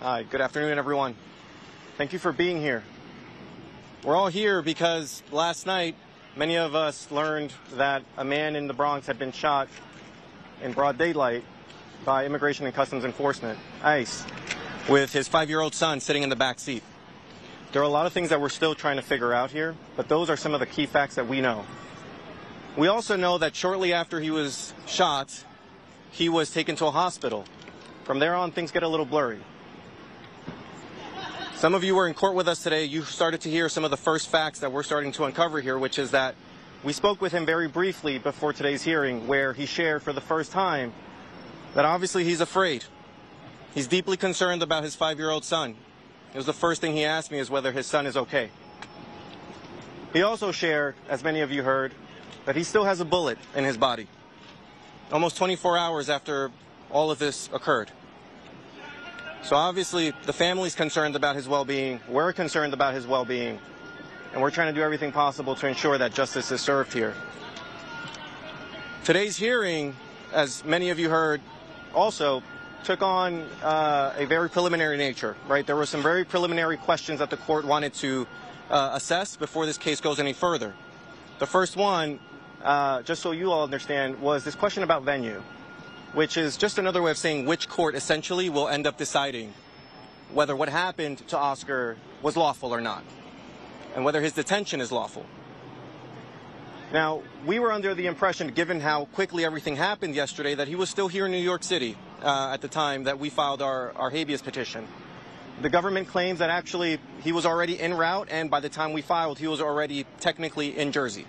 Hi, good afternoon, everyone. Thank you for being here. We're all here because last night, many of us learned that a man in the Bronx had been shot in broad daylight by Immigration and Customs Enforcement, ICE, with his 5-year-old son sitting in the back seat. There are a lot of things that we're still trying to figure out here, but those are some of the key facts that we know. We also know that shortly after he was shot, he was taken to a hospital. From there on, things get a little blurry. Some of you were in court with us today. You started to hear some of the first facts that we're starting to uncover here, which is that we spoke with him very briefly before today's hearing, where he shared for the first time that obviously he's afraid. He's deeply concerned about his 5-year-old son. It was the first thing he asked me is whether his son is okay. He also shared, as many of you heard, that he still has a bullet in his body, almost 24 hours after all of this occurred. So obviously the family's concerned about his well-being, we're concerned about his well-being, and we're trying to do everything possible to ensure that justice is served here. Today's hearing, as many of you heard, also took on a very preliminary nature, right? There were some very preliminary questions that the court wanted to assess before this case goes any further. The first one, just so you all understand, was this question about venue, which is just another way of saying which court essentially will end up deciding whether what happened to Oscar was lawful or not, and whether his detention is lawful. Now, we were under the impression, given how quickly everything happened yesterday, that he was still here in New York City at the time that we filed our habeas petition. The government claims that actually he was already en route, and by the time we filed, he was already technically in Jersey.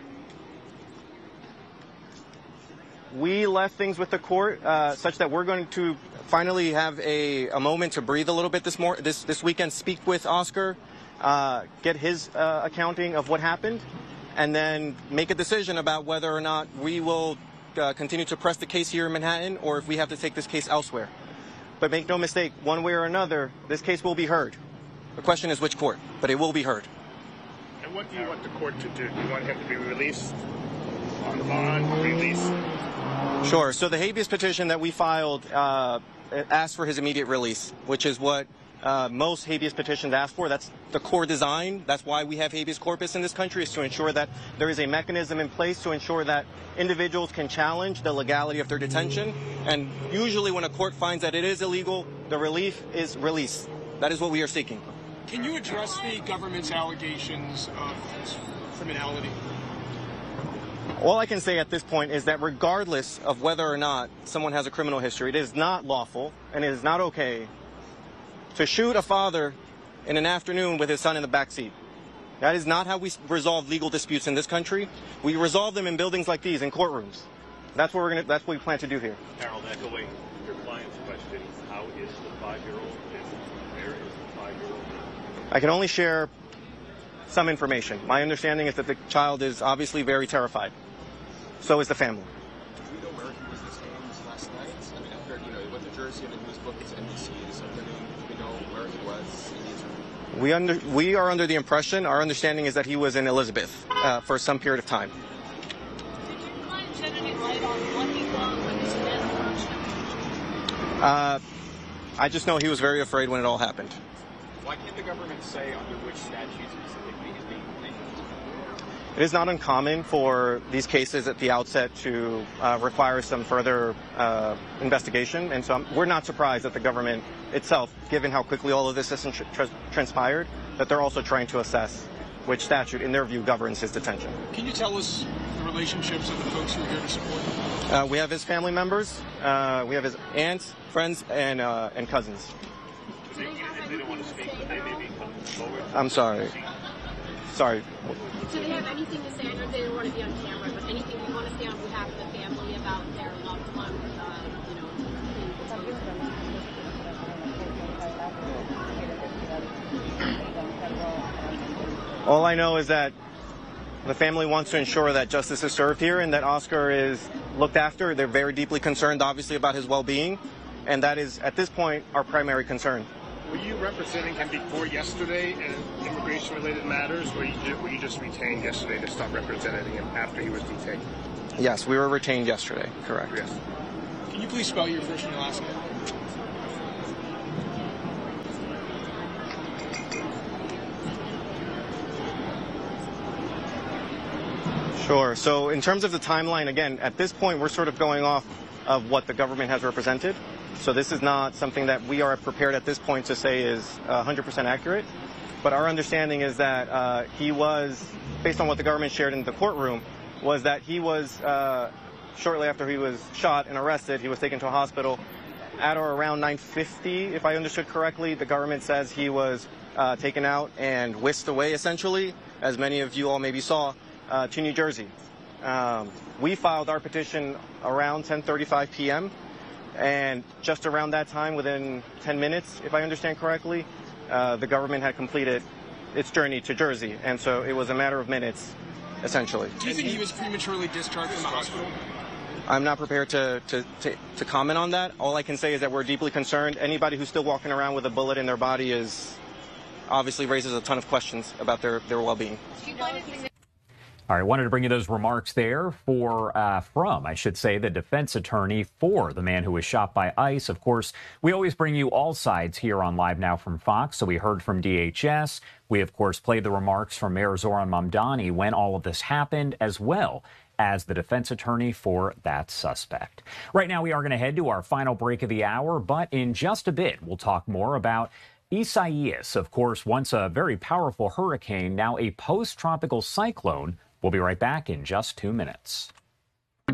We left things with the court such that we're going to finally have a moment to breathe a little bit this weekend, speak with Oscar, get his accounting of what happened, and then make a decision about whether or not we will continue to press the case here in Manhattan or if we have to take this case elsewhere. But make no mistake, one way or another, this case will be heard. The question is which court, but it will be heard. And what do you want the court to do? Do you want him to be released on bond, released? Sure. So the habeas petition that we filed asked for his immediate release, which is what most habeas petitions ask for. That's the core design. That's why we have habeas corpus in this country, is to ensure that there is a mechanism in place to ensure that individuals can challenge the legality of their detention. And usually when a court finds that it is illegal, the relief is release. That is what we are seeking. Can you address the government's allegations of criminality? All I can say at this point is that regardless of whether or not someone has a criminal history, it is not lawful and it is not okay to shoot a father in an afternoon with his son in the back seat. That is not how we resolve legal disputes in this country. We resolve them in buildings like these, in courtrooms. That's what we plan to do here. Harold, echoing your client's question, how is the 5-year-old? Where is the 5-year-old? I can only share some information. My understanding is that the child is obviously very terrified. So is the family. Do we know where he was detained last night? I mean, after, he went to Jersey and then he was booked to NBC this afternoon. Do we know where he was in his room? We are under the impression, our understanding is that he was in Elizabeth for some period of time. Did your client shed any light on what he thought when his I just know he was very afraid when it all happened. Why can't the government say under which statute specifically he's being detained? It is not uncommon for these cases at the outset to require some further investigation, and so we're not surprised that the government itself, given how quickly all of this has transpired, that they're also trying to assess which statute, in their view, governs his detention. Can you tell us the relationships of the folks who are here to support? We have his family members, we have his aunts, friends, and cousins. They don't want to speak, but they may be coming forward. I'm sorry. Sorry. Do they have anything to say? I know they don't want to be on camera, but anything you want to say on behalf of the family about their loved one, All I know is that the family wants to ensure that justice is served here and that Oscar is looked after. They're very deeply concerned, obviously, about his well-being, and that is, at this point, our primary concern. Were you representing him before yesterday in immigration-related matters, or were you just retained yesterday to stop representing him after he was detained? Yes, we were retained yesterday, correct. Yes. Can you please spell your first and your last name? Sure. So in terms of the timeline, again, at this point, we're sort of going off of what the government has represented. So this is not something that we are prepared at this point to say is 100% accurate. But our understanding is that he was, based on what the government shared in the courtroom, was that he was, shortly after he was shot and arrested, he was taken to a hospital at or around 9:50, if I understood correctly. The government says he was taken out and whisked away, essentially, as many of you all maybe saw, to New Jersey. We filed our petition around 10:35 p.m., and just around that time, within 10 minutes, if I understand correctly, the government had completed its journey to Jersey, and so it was a matter of minutes, essentially. Do you think he was prematurely discharged from the hospital? I'm not prepared to comment on that. All I can say is that we're deeply concerned. Anybody who's still walking around with a bullet in their body is obviously raises a ton of questions about their well-being. All right, wanted to bring you those remarks there from the defense attorney for the man who was shot by ICE. Of course, we always bring you all sides here on Live Now from Fox. So we heard from DHS. We, of course, played the remarks from Mayor Zoran Mamdani when all of this happened, as well as the defense attorney for that suspect. Right now, we are going to head to our final break of the hour, but in just a bit, we'll talk more about Isaias. Of course, once a very powerful hurricane, now a post-tropical cyclone. We'll be right back in just 2 minutes.